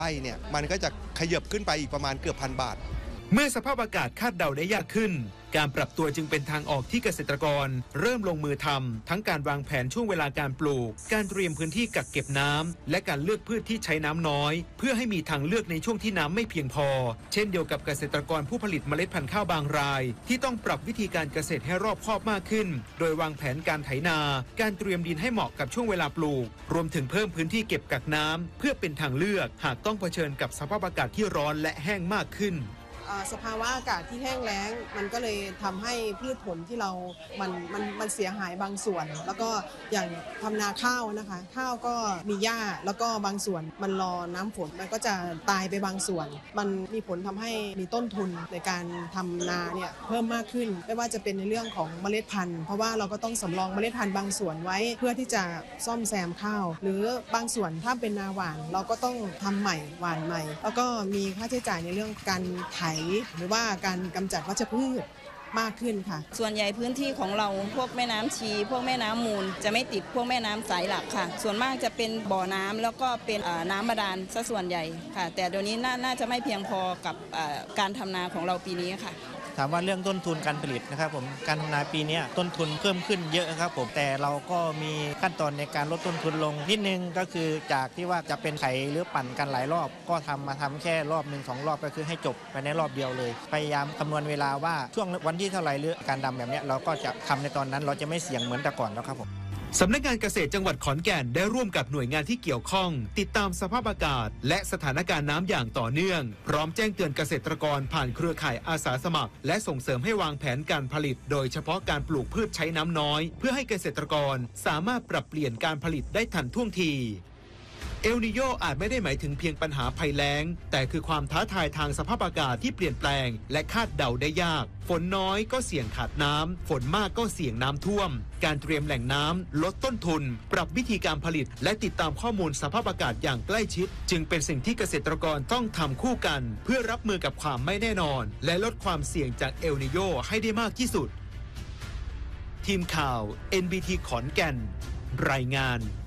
ไร่เนี่ยมันก็จะขยับขึ้นไปอีกประมาณเกือบ1,000 บาทเมื่อสภาพอากาศคาดเดาได้ยากขึ้นการปรับตัวจึงเป็นทางออกที่เกษตรกรเริ่มลงมือทำทั้งการวางแผนช่วงเวลาการปลูกการเตรียมพื้นที่กักเก็บน้ำและการเลือกพืชที่ใช้น้ำน้อยเพื่อให้มีทางเลือกในช่วงที่น้ำไม่เพียงพอเช่นเดียวกับเกษตรกรผู้ผลิตเมล็ดพันธุ์ข้าวบางรายที่ต้องปรับวิธีการเกษตรให้รอบคอบมากขึ้นโดยวางแผนการไถนาการเตรียมดินให้เหมาะกับช่วงเวลาปลูกรวมถึงเพิ่มพื้นที่เก็บกักน้ำเพื่อเป็นทางเลือกหากต้องเผชิญกับสภาพอากาศที่ร้อนและแห้งมากขึ้นสภาวะอากาศที่แห้งแล้งมันก็เลยทำให้พืชผลที่เรามันเสียหายบางส่วนแล้วก็อย่างทำนาข้าวนะคะข้าวก็มีหญ้าแล้วก็บางส่วนมันรอน้ำฝนมันก็จะตายไปบางส่วนมันมีผลทำให้มีต้นทุนในการทำนาเนี่ยเพิ่มมากขึ้นไม่ว่าจะเป็นในเรื่องของเมล็ดพันธุ์เพราะว่าเราก็ต้องสำรองเมล็ดพันธุ์บางส่วนไว้เพื่อที่จะซ่อมแซมข้าวหรือบางส่วนถ้าเป็นนาหว่านเราก็ต้องทำใหม่หว่านใหม่แล้วก็มีค่าใช้จ่ายในเรื่องการไถหรือว่าการกำจัดวัชพืชมากขึ้นค่ะส่วนใหญ่พื้นที่ของเราพวกแม่น้ำชีพวกแม่น้ำมูลจะไม่ติดพวกแม่น้ำสายหลักค่ะส่วนมากจะเป็นบ่อน้ำแล้วก็เป็นน้ำบาดาลซะส่วนใหญ่ค่ะแต่เดี๋ยวนี้น่าจะไม่เพียงพอกับการทำนาของเราปีนี้ค่ะถามว่าเรื่องต้นทุนการผลิตนะครับผมการทำนาปีนี้ต้นทุนเพิ่มขึ้นเยอะครับผมแต่เราก็มีขั้นตอนในการลดต้นทุนลงนิดนึงก็คือจากที่ว่าจะเป็นไถหรือปั่นกันหลายรอบก็ทำแค่รอบ1 2 รอบก็คือให้จบไปในรอบเดียวเลยพยายามคำนวณเวลาว่าช่วงวันที่เท่าไหร่หรือการดำแบบนี้เราก็จะทำในตอนนั้นเราจะไม่เสี่ยงเหมือนแต่ก่อนแล้วครับผมสำนักงานเกษตรจังหวัดขอนแก่นได้ร่วมกับหน่วยงานที่เกี่ยวข้องติดตามสภาพอากาศและสถานการณ์น้ำอย่างต่อเนื่องพร้อมแจ้งเตือนเกษตรกรผ่านเครือข่ายอาสาสมัครและส่งเสริมให้วางแผนการผลิตโดยเฉพาะการปลูกพืชใช้น้ำน้อยเพื่อให้เกษตรกรสามารถปรับเปลี่ยนการผลิตได้ทันท่วงทีเอลนีโญอาจไม่ได้หมายถึงเพียงปัญหาภัยแล้งแต่คือความท้าทายทางสภาพอากาศที่เปลี่ยนแปลงและคาดเดาได้ยากฝนน้อยก็เสี่ยงขาดน้ำฝนมากก็เสี่ยงน้ำท่วมการเตรียมแหล่งน้ำลดต้นทุนปรับวิธีการผลิตและติดตามข้อมูลสภาพอากาศอย่างใกล้ชิดจึงเป็นสิ่งที่เกษตรกรต้องทำคู่กันเพื่อรับมือกับความไม่แน่นอนและลดความเสี่ยงจากเอลนีโญให้ได้มากที่สุดทีมข่าว NBT ขอนแก่นรายงาน